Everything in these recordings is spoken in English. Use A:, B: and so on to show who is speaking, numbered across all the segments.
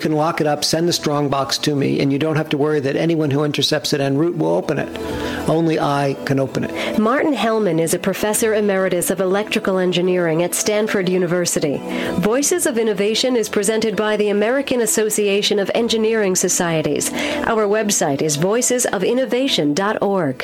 A: can lock it up, send the strong box to me, and you don't have to worry that anyone who intercepts it en route will open it. Only I can open it.
B: Martin Hellman is a professor emeritus of electrical engineering at Stanford University. Voices of Innovation is presented by the American Association of Engineering Societies. Our website is voicesofinnovation.org.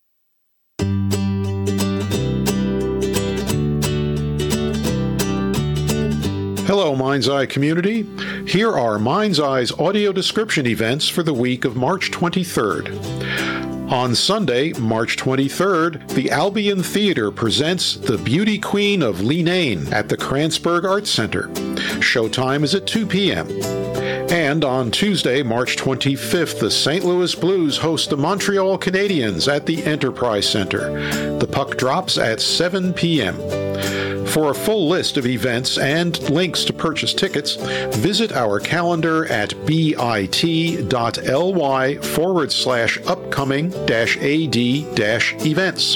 C: Hello, Mind's Eye community. Here are Mind's Eye's audio description events for the week of March 23rd. On Sunday, March 23rd, the Albion Theater presents The Beauty Queen of Leenane at the Kranzberg Arts Center. Showtime is at 2 p.m. And on Tuesday, March 25th, the St. Louis Blues host the Montreal Canadiens at the Enterprise Center. The puck drops at 7 p.m. For a full list of events and links to purchase tickets, visit our calendar at bit.ly/upcoming-ad-events.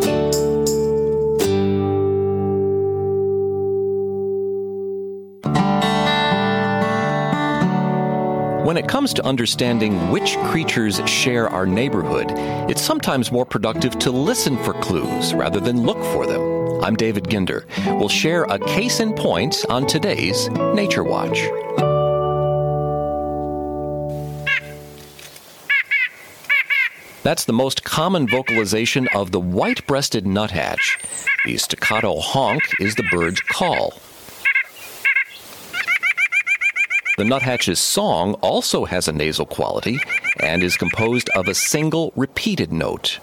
D: When it comes to understanding which creatures share our neighborhood, it's sometimes more productive to listen for clues rather than look for them. I'm David Ginder. We'll share a case in point on today's Nature Watch. That's the most common vocalization of the white-breasted nuthatch. The staccato honk is the bird's call. The nuthatch's song also has a nasal quality and is composed of a single repeated note.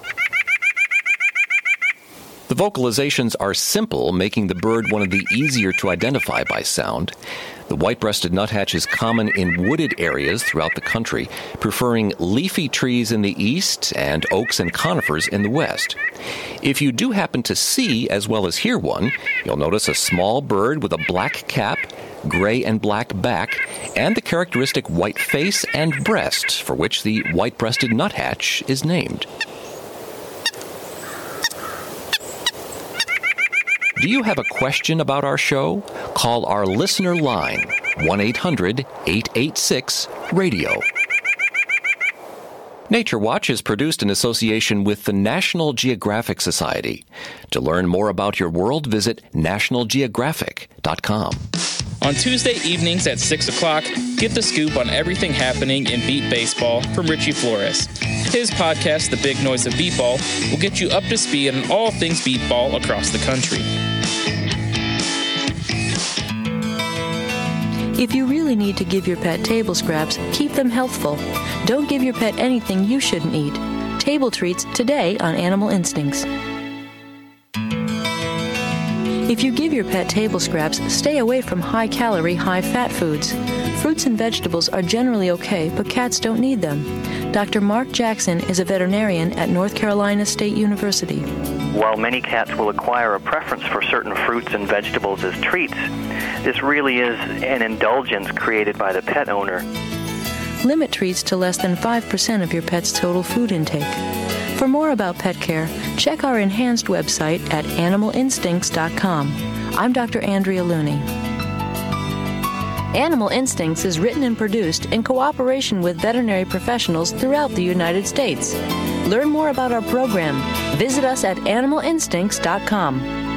D: The vocalizations are simple, making the bird one of the easier to identify by sound. The white-breasted nuthatch is common in wooded areas throughout the country, preferring leafy trees in the east and oaks and conifers in the west. If you do happen to see as well as hear one, you'll notice a small bird with a black cap, gray and black back, and the characteristic white face and breast, for which the white-breasted nuthatch is named. Do you have a question about our show? Call our listener line, 1-800-886-RADIO. Nature Watch is produced in association with the National Geographic Society. To learn more about your world, visit nationalgeographic.com.
E: On Tuesday evenings at 6 o'clock, get the scoop on everything happening in beat baseball from Richie Flores. His podcast, The Big Noise of Beatball, will get you up to speed on all things beatball across the country.
F: If you really need to give your pet table scraps, keep them healthful. Don't give your pet anything you shouldn't eat. Table treats today on Animal Instincts. If you give your pet table scraps, stay away from high-calorie, high-fat foods. Fruits and vegetables are generally okay, but cats don't need them. Dr. Mark Jackson is a veterinarian at North Carolina State University.
G: While many cats will acquire a preference for certain fruits and vegetables as treats, this really is an indulgence created by the pet owner.
F: Limit treats to less than 5% of your pet's total food intake. For more about pet care, check our enhanced website at animalinstincts.com. I'm Dr. Andrea Looney. Animal Instincts is written and produced in cooperation with veterinary professionals throughout the United States. Learn more about our program. Visit us at animalinstincts.com.